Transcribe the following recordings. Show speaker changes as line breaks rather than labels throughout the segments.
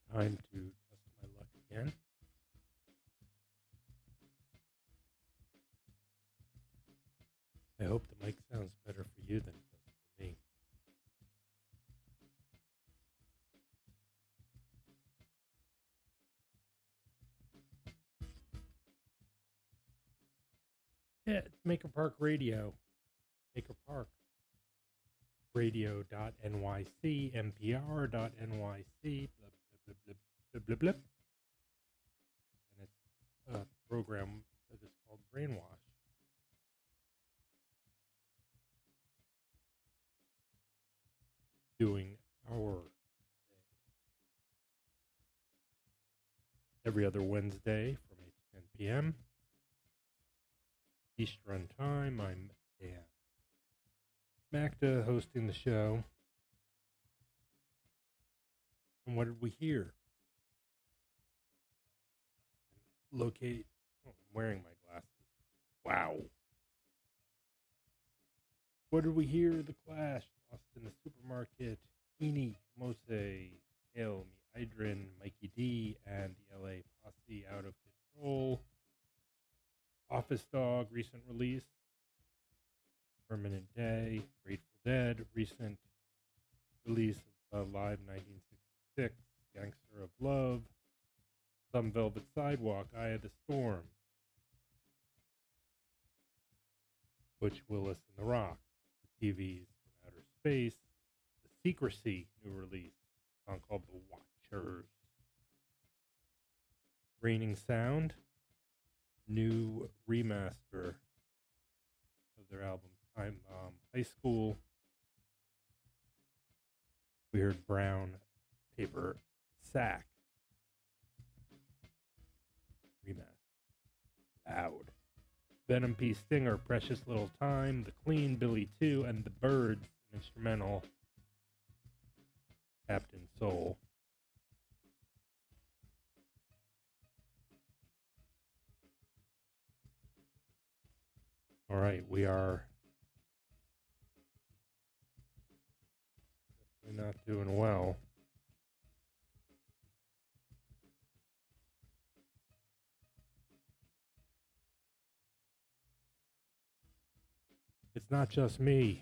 Time to test my luck again. I hope the mic sounds better for you than it does for me. Yeah, it's Maker Park Radio. Maker Park Radio.nyc, NPR.nyc, blub, blub, blub, blub, blub, blub. And it's a program that is called Brainwash. Doing our thing every other Wednesday from 8 to 10 p.m. Eastern Time. I'm Dan Macta hosting the show. And what did we hear? Locate. Oh, I'm wearing my glasses. Wow. What did we hear? The Clash, Lost in the Supermarket, Eenie, Mose, Kale, Me Idrin, Mikey D, and the LA Posse, Out of Control. Office Dog, recent release. Permanent Day, Grateful Dead, recent release of Live 1966, Gangster of Love, Some Velvet Sidewalk, Eye of the Storm, Butch Willis and the Rock, The TVs from Outer Space, The Secrecy, new release, a song called The Watchers, Raining Sound, new remaster of their album Time High School. We heard Brown Paper Sack remaster. Loud. Venom P. Stinger, Precious Little Time, The Clean, Billy 2, and The Birds, an instrumental, Captain Soul. All right, we are definitely not doing well. It's not just me.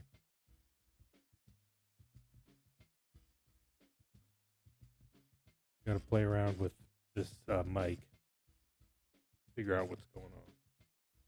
Got to play around with this mic, figure out what's going on.